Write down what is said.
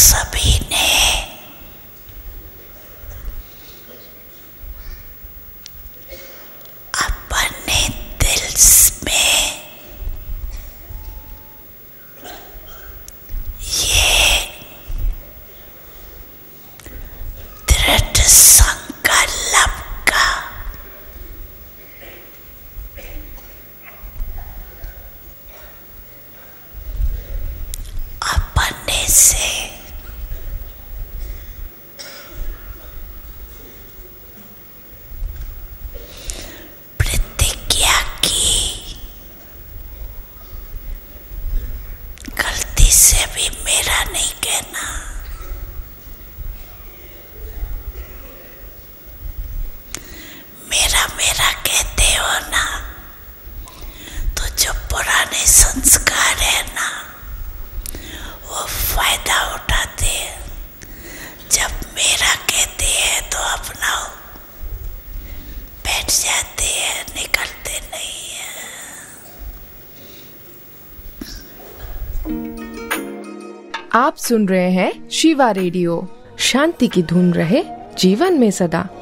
सभी ने अपने दिल में ये दृढ़ संकल्प का अपने से प्रतिज्ञा की, गलती से भी मेरा नहीं कहना। मेरा मेरा कहते हो ना, तो जो पुराने संस्कार है ना, वो फायदा उठाते हैं। जब मेरा कहते हैं तो अपनाओ, बैठ जाते हैं, निकलते नहीं है। आप सुन रहे हैं शिवा रेडियो। शांति की धुन रहे जीवन में सदा।